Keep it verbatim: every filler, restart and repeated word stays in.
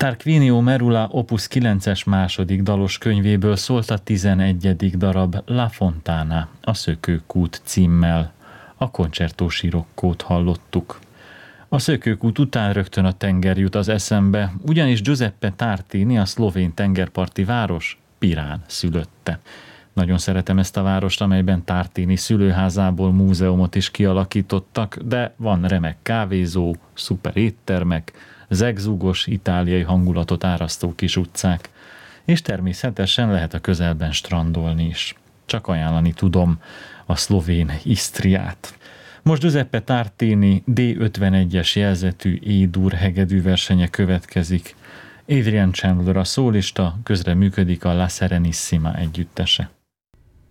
Tarquinio Merula Opus kilences második dalos könyvéből szólt a tizenegyedik darab La Fontana, a Szökőkút címmel. A Concerto Siroccót hallottuk. A Szökőkút után rögtön a tenger jut az eszembe, ugyanis Giuseppe Tartini, a szlovén tengerparti város, Pirán szülötte. Nagyon szeretem ezt a várost, amelyben Tartini szülőházából múzeumot is kialakítottak, de van remek kávézó, szuper éttermek, zegzúgos, itáliai hangulatot árasztó kis utcák, és természetesen lehet a közelben strandolni is. Csak ajánlani tudom a szlovén Isztriát. Most Giuseppe Tartini dé ötvenegyes jelzetű E-dur hegedű versenye következik. Adrian Chandler a szólista, közre működik a La Serenissima együttese.